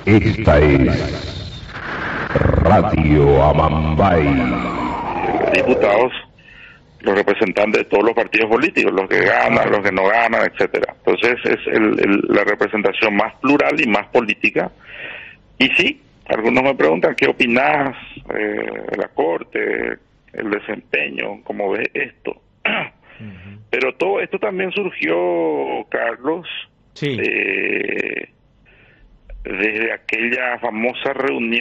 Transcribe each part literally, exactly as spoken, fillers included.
Esta es Radio Amambay. Diputados, los representantes de todos los partidos políticos, los que ganan, los que no ganan, etcétera. Entonces es el, el, la representación más plural y más política. Y sí, algunos me preguntan qué opinás eh, de la Corte, el desempeño, cómo ves esto. Uh-huh. Pero todo esto también surgió, Carlos, sí. eh, desde aquella famosa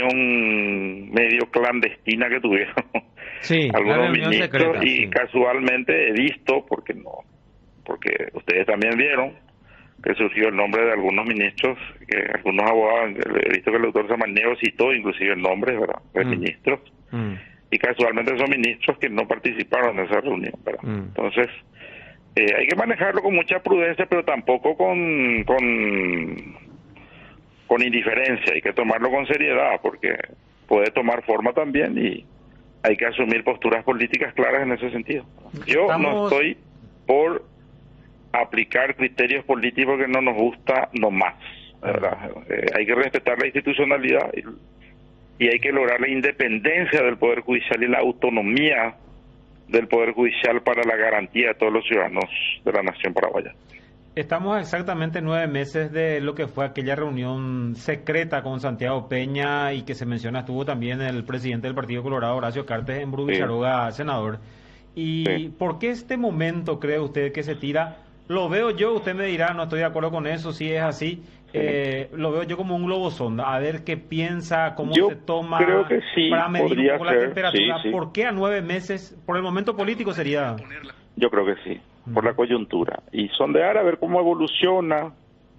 reunión medio clandestina que tuvieron sí, algunos ministros secreta, y sí. Casualmente he visto, porque no, porque ustedes también vieron que surgió el nombre de algunos ministros, que algunos abogados, he visto que el doctor Samaniego citó inclusive el nombre, ¿verdad?, de mm. ministros, mm. y casualmente son ministros que no participaron en esa reunión, ¿verdad? Mm. Entonces, eh, hay que manejarlo con mucha prudencia, pero tampoco con, con, con indiferencia, hay que tomarlo con seriedad, porque puede tomar forma también y hay que asumir posturas políticas claras en ese sentido. Yo Estamos... no estoy por aplicar criterios políticos que no nos gusta nomás, ¿verdad? Eh, hay que respetar la institucionalidad y, y hay que lograr la independencia del Poder Judicial y la autonomía del Poder Judicial para la garantía de todos los ciudadanos de la nación paraguaya. Estamos exactamente nueve meses de lo que fue aquella reunión secreta con Santiago Peña y que se menciona estuvo también el presidente del Partido Colorado, Horacio Cartes, en Brubicharoga, sí. senador. ¿Y sí. por qué este momento cree usted que se tira? Lo veo yo, usted me dirá, no estoy de acuerdo con eso, si es así, sí. eh, lo veo yo como un globo sonda, a ver qué piensa, cómo yo se toma, creo que sí, para medir un poco ser, la temperatura. Sí, sí. ¿Por qué a nueve meses? Por el momento político sería... Yo creo que sí, por la coyuntura. Y sondear a ver cómo evoluciona,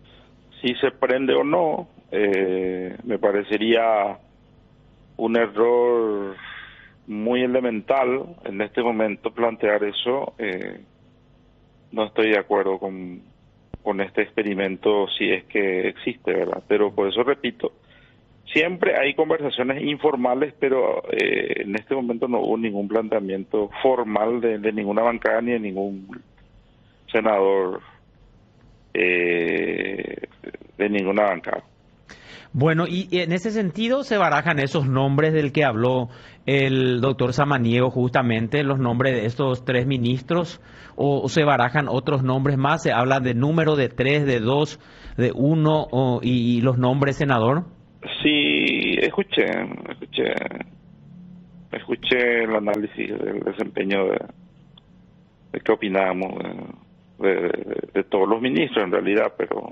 si se prende o no. Eh, me parecería un error muy elemental en este momento plantear eso. Eh, no estoy de acuerdo con, con este experimento si es que existe, ¿verdad? Pero por eso repito, siempre hay conversaciones informales, pero eh, en este momento no hubo ningún planteamiento formal de, de ninguna bancada ni de ningún senador eh, de ninguna bancada. Bueno, y en ese sentido se barajan esos nombres del que habló el doctor Samaniego, justamente los nombres de estos tres ministros, o se barajan otros nombres más, se habla de número, de tres, de dos, de uno, o, y, y los nombres, senador. Sí, escuché, escuché, escuché el análisis del desempeño de, de qué opinábamos de, de, de, de todos los ministros en realidad, pero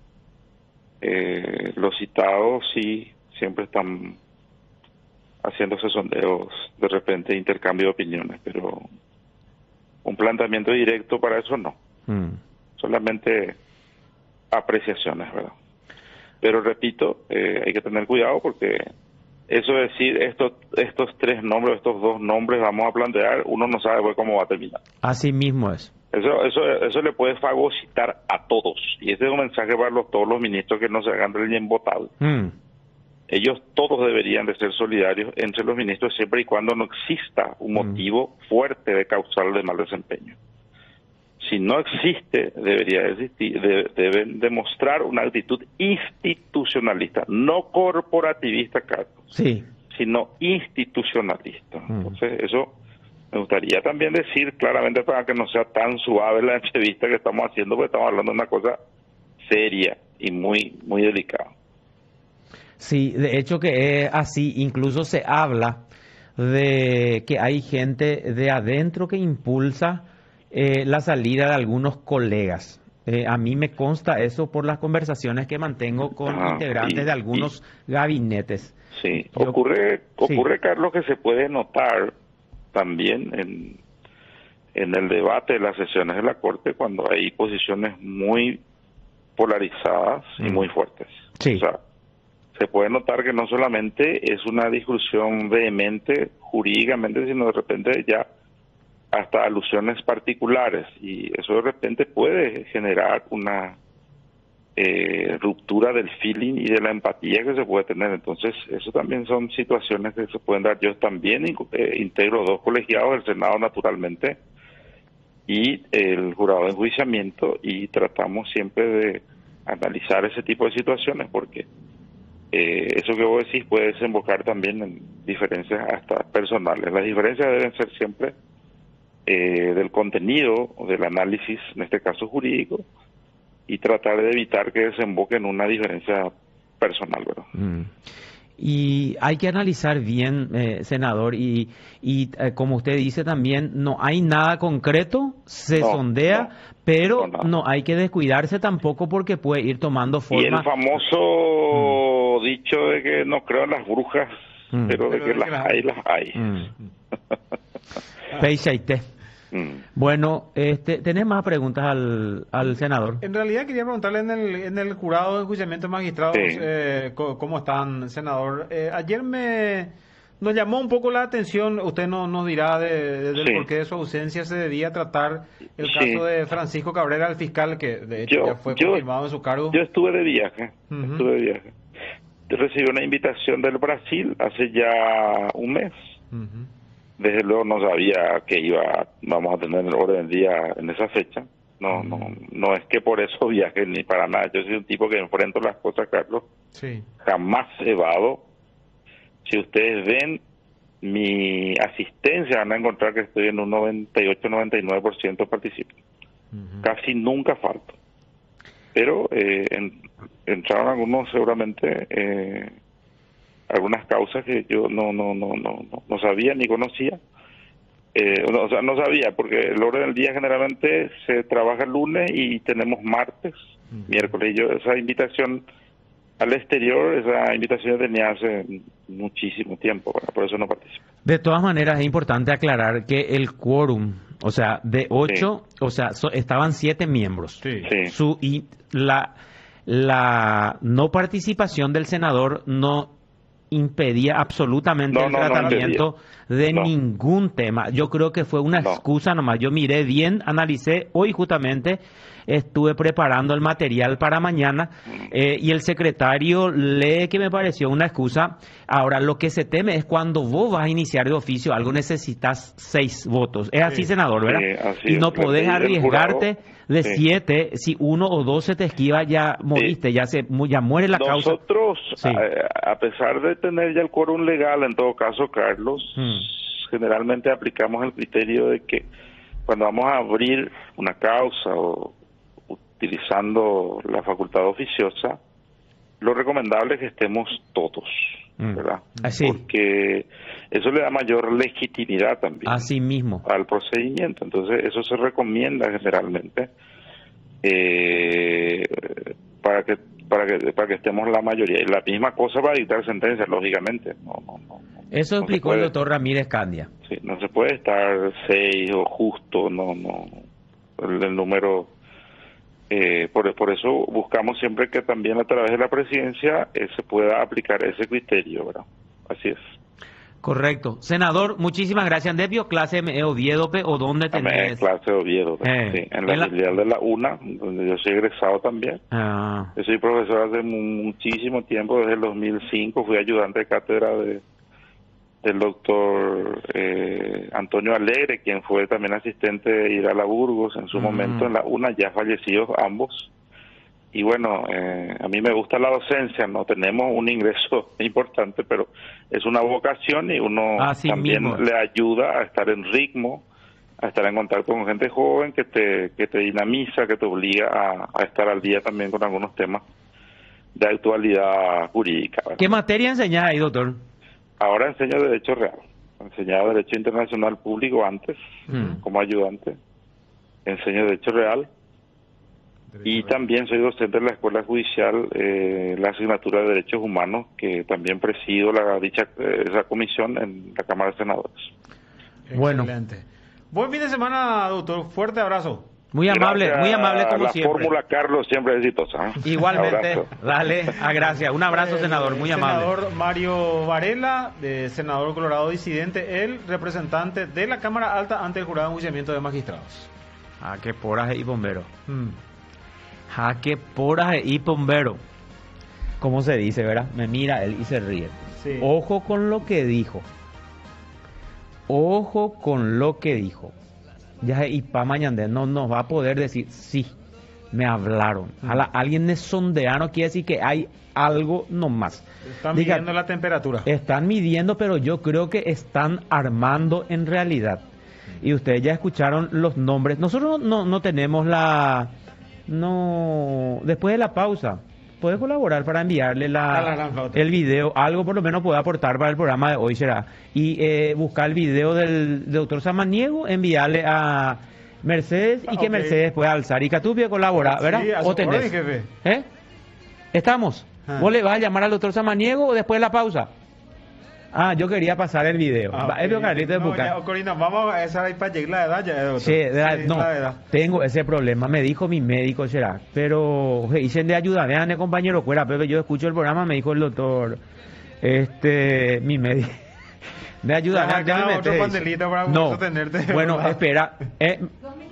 eh, los citados sí siempre están haciéndose sondeos, de repente intercambio de opiniones, pero un planteamiento directo para eso no, mm. solamente apreciaciones, ¿verdad? Pero repito, eh, hay que tener cuidado porque eso de decir estos estos tres nombres, estos dos nombres vamos a plantear, uno no sabe pues, cómo va a terminar. Así mismo es. Eso eso eso le puede fagocitar a todos. Y ese es un mensaje para los, todos los ministros que no se hagan del embotado. Mm. Ellos todos deberían de ser solidarios entre los ministros siempre y cuando no exista un motivo mm. fuerte de causarle mal desempeño. Si no existe, debería existir, de, deben demostrar una actitud institucionalista, no corporativista, Carlos, sí. sino institucionalista. Mm. Entonces, eso me gustaría también decir claramente para que no sea tan suave la entrevista que estamos haciendo, porque estamos hablando de una cosa seria y muy, muy delicada. Sí, de hecho que es así, incluso se habla de que hay gente de adentro que impulsa Eh, la salida de algunos colegas. Eh, a mí me consta eso por las conversaciones que mantengo con ah, integrantes y, de algunos y, gabinetes. Sí, Yo, ocurre, ocurre sí. Carlos, que se puede notar también en, en el debate de las sesiones de la Corte cuando hay posiciones muy polarizadas mm. y muy fuertes. Sí. O sea, se puede notar que no solamente es una discusión vehemente jurídicamente, sino de repente ya hasta alusiones particulares, y eso de repente puede generar una eh, ruptura del feeling y de la empatía que se puede tener. Entonces, eso también son situaciones que se pueden dar. Yo también eh, integro dos colegiados del Senado, naturalmente, y el jurado de enjuiciamiento, y tratamos siempre de analizar ese tipo de situaciones, porque eh, eso que vos decís puede desembocar también en diferencias hasta personales. Las diferencias deben ser siempre eh, del contenido o del análisis, en este caso jurídico, y tratar de evitar que desemboque en una diferencia personal, ¿verdad? Mm. Y hay que analizar bien, eh, senador, y, y eh, como usted dice también, no hay nada concreto, se No, sondea, no, pero no, no hay que descuidarse tampoco porque puede ir tomando Y el forma. famoso dicho de que no creo en las brujas, Mm. pero de Pero que de las que las hay, hay. las hay. Mm. Peixe Mm. Bueno, este, ¿tenés más preguntas al, al senador? En realidad quería preguntarle en el, en el jurado de enjuiciamiento de magistrados, Sí. eh, co- cómo están, senador. Eh, ayer me nos llamó un poco la atención, usted no, nos dirá de, de- del Sí. porqué de su ausencia, se debía tratar el Sí. caso de Francisco Cabrera, el fiscal, que de hecho Yo- ya fue yo- confirmado en su cargo. Yo estuve de viaje, Ujú. estuve de viaje. Recibí una invitación del Brasil hace ya un mes. Ujú. Desde luego no sabía que iba, vamos a tener el orden del día en esa fecha. No, no, no es que por eso viaje ni para nada. Yo soy un tipo que enfrento las cosas, Carlos. Sí. Jamás evado. Si ustedes ven mi asistencia, van a encontrar que estoy en un noventa y ocho noventa y nueve por ciento participo. Ujú. Casi nunca falto. Pero eh, en- entraron algunos seguramente eh, algunas causas que yo no no no no no, no sabía ni conocía. Eh, no, o sea, no sabía porque el orden del día generalmente se trabaja el lunes y tenemos martes, Ujú. miércoles. Y yo esa invitación al exterior, esa invitación tenía hace muchísimo tiempo, bueno, por eso no participo. De todas maneras, es importante aclarar que el quórum, o sea, de ocho, o sea, so- estaban siete miembros. Sí. Sí. Su, y la, la no participación del senador no impedía absolutamente No, el no, no tratamiento de No. ningún tema. Yo creo que fue una No. excusa nomás. Yo miré bien, analicé, hoy justamente estuve preparando el material para mañana eh, y el secretario lee que me pareció una excusa. Ahora, lo que se teme es cuando vos vas a iniciar de oficio algo, necesitas seis votos. Es así, Sí. senador, ¿verdad? Sí, así Y no es. podés El arriesgarte jurado, de sí. siete, si uno o dos se te esquiva, ya moriste, ya se mu- ya muere la causa. Nosotros, Sí. a, a pesar de tener ya el quórum legal, en todo caso, Carlos, Mm. generalmente aplicamos el criterio de que cuando vamos a abrir una causa o utilizando la facultad oficiosa, lo recomendable es que estemos todos, Mm. ¿verdad? Así. Porque eso le da mayor legitimidad también Así mismo. al procedimiento. Entonces, eso se recomienda generalmente eh, para que para que para que estemos la mayoría. Y la misma cosa va a dictar sentencia, lógicamente. No, no, no, no. Eso No se explicó el puede. doctor Ramírez Candia. Sí, no se puede estar seis o justo, no, no. El, el número. Eh, por, por eso buscamos siempre que también a través de la presidencia eh, se pueda aplicar ese criterio, ¿verdad? Así es. Correcto. Senador, muchísimas gracias. ¿Dónde vio clase en Oviedo pe, o dónde También en tenés? clase de Oviedo, Eh, sí, en la en la- filial de la UNA, donde yo soy egresado también. Ah, Yo soy profesor hace mu- muchísimo tiempo, desde el dos mil cinco, fui ayudante de cátedra de, del doctor eh, Antonio Alegre, quien fue también asistente de Irala Burgos en su Mm. momento en la UNA, ya fallecidos ambos. Y bueno, eh, a mí me gusta la docencia, no tenemos un ingreso importante, pero es una vocación y uno Así también mismo. le ayuda a estar en ritmo, a estar en contacto con gente joven que te, que te dinamiza, que te obliga a, a estar al día también con algunos temas de actualidad jurídica, ¿verdad? ¿qué materia enseñás ahí, doctor? Ahora enseño Derecho Real, enseñaba Derecho Internacional Público antes, Mm. como ayudante, enseño Derecho Real. Y también soy docente de la Escuela Judicial, eh, la asignatura de Derechos Humanos, que también presido la dicha eh, esa comisión en la Cámara de Senadores. Bueno. Excelente. Buen fin de semana, doctor. Fuerte abrazo. Muy amable, Gracias muy amable como la siempre. Fórmula Carlos siempre exitosa. ¿eh? Igualmente, Abrazo. dale, a gracias. Un abrazo, El senador, muy amable. Senador Mario Varela, de senador Colorado disidente, el representante de la Cámara Alta ante el Jurado de Enjuiciamiento de Magistrados. Ah, qué poraje y bombero. Mm. Ah, qué poraje y bombero. ¿Cómo se dice, verdad? Me mira él y se ríe. Sí. Ojo con lo que dijo. Ojo con lo que dijo. Ya y pa mañana no nos va a poder decir sí. me hablaron. A la, alguien me sondearon, quiere decir que hay algo nomás. Están Diga, midiendo la temperatura. Están midiendo, pero yo creo que están armando en realidad. Y ustedes ya escucharon los nombres. Nosotros no, no tenemos la... No... Después de la pausa, ¿puedes colaborar para enviarle la, la, la, la el video? Algo por lo menos puede aportar para el programa de hoy, será. Y eh, buscar el video del, del doctor Samaniego, enviarle a Mercedes y que okay. Mercedes pueda alzar. Y Catupia colabora, ¿verdad? Sí, ¿O tenés? Jefe. ¿Eh? ¿Estamos? Ah. ¿Vos le vas a llamar al doctor Samaniego o después de la pausa? Ah, yo quería pasar el video. Ah, Va, okay. no, ya, Corina, vamos a esa para llegar la edad ya, doctor. Sí, de edad, sí, no, la edad. Tengo ese problema, me dijo mi médico, será. Pero, dicen de ayuda, vean, compañero, fuera, Pepe, yo escucho el programa, me dijo el doctor, este, mi médico. De ayuda, vean, ya me otro pandelito para no, tenerte. Bueno, ¿verdad? Espera. Eh,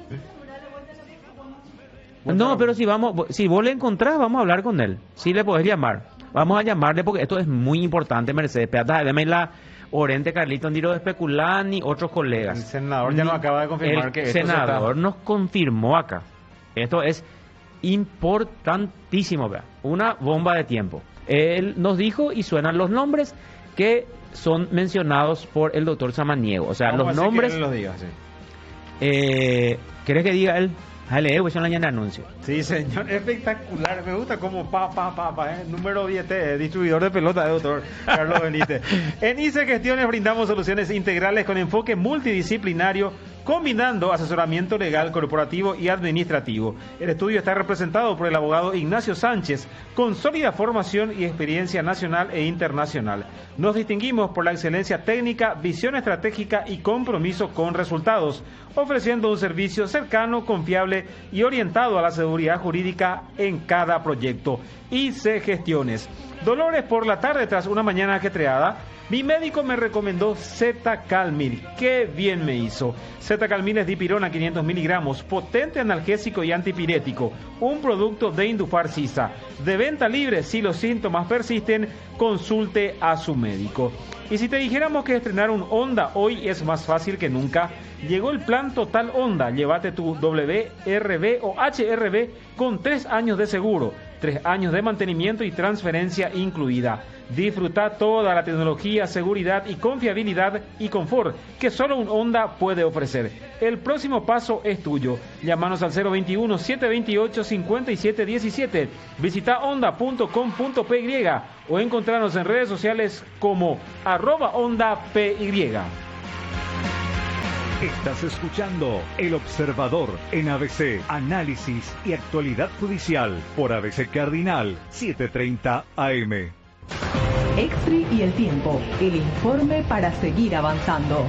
no, pero si vamos, si vos le encontrás, vamos a hablar con él. Si le podés llamar. Vamos a llamarle porque esto es muy importante, Mercedes. Deme la Orente Carlito Ndiro de Especulán y otros colegas. El senador ya nos acaba de confirmar el que el senador está... nos confirmó acá. Esto es importantísimo, ¿verdad? Una bomba de tiempo. Él nos dijo y suenan los nombres que son mencionados por el doctor Samaniego. O sea, Vamos los nombres... Que él los diga, sí. eh, ¿Querés que diga él? Dale, pues son la de anuncio. Sí, señor, espectacular. Me gusta como pa, pa, pa, pa, eh. Número diez, eh, distribuidor de pelota, eh, doctor Carlos Benítez. En I C E Gestiones brindamos soluciones integrales con enfoque multidisciplinario, combinando asesoramiento legal, corporativo y administrativo. El estudio está representado por el abogado Ignacio Sánchez, con sólida formación y experiencia nacional e internacional. Nos distinguimos por la excelencia técnica, visión estratégica y compromiso con resultados, ofreciendo un servicio cercano, confiable y orientado a la seguridad jurídica en cada proyecto. I C E Gestiones. Dolores por la tarde tras una mañana ajetreada. Mi médico me recomendó Z-Calmil. ¡Qué bien me hizo! Z-Calmil es dipirona quinientos miligramos, potente analgésico y antipirético. Un producto de Indufar Sisa. De venta libre, si los síntomas persisten, consulte a su médico. Y si te dijéramos que estrenar un Honda hoy es más fácil que nunca, llegó el plan Total Honda. Llévate tu W R V o H R V con tres años de seguro, tres años de mantenimiento y transferencia incluida. Disfruta toda la tecnología, seguridad y confiabilidad y confort que solo un Honda puede ofrecer. El próximo paso es tuyo. Llámanos al cero veintiuno, setecientos veintiocho, cincuenta y siete diecisiete. Visita honda punto com punto p y o encontrarnos en redes sociales como arroba Honda P Y. Estás escuchando El Observador en A B C, análisis y actualidad judicial por A B C Cardinal setecientos treinta A M. Exri y el tiempo, el informe para seguir avanzando.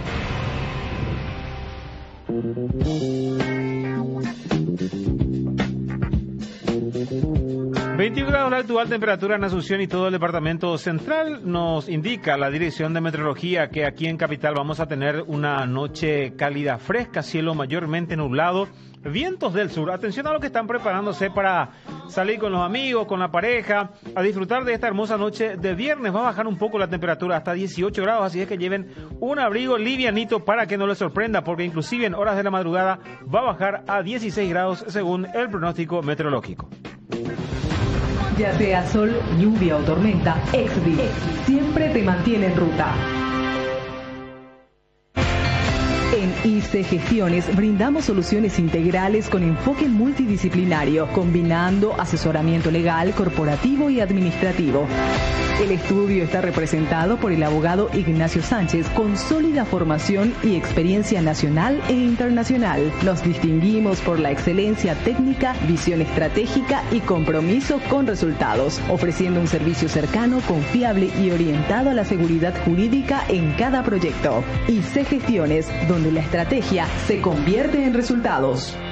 veintiún grados la actual temperatura en Asunción y todo el departamento central. Nos indica la Dirección de Meteorología que aquí en Capital vamos a tener una noche cálida fresca, cielo mayormente nublado, vientos del sur. Atención a los que están preparándose para salir con los amigos, con la pareja, a disfrutar de esta hermosa noche de viernes. Va a bajar un poco la temperatura hasta dieciocho grados, así es que lleven un abrigo livianito para que no les sorprenda, porque inclusive en horas de la madrugada va a bajar a dieciséis grados según el pronóstico meteorológico. Ya sea sol, lluvia o tormenta, Exri siempre te mantiene en ruta. En I C E Gestiones brindamos soluciones integrales con enfoque multidisciplinario, combinando asesoramiento legal, corporativo y administrativo. El estudio está representado por el abogado Ignacio Sánchez, con sólida formación y experiencia nacional e internacional. Nos distinguimos por la excelencia técnica, visión estratégica y compromiso con resultados, ofreciendo un servicio cercano, confiable y orientado a la seguridad jurídica en cada proyecto. I C E Gestiones, donde la estrategia se convierte en resultados.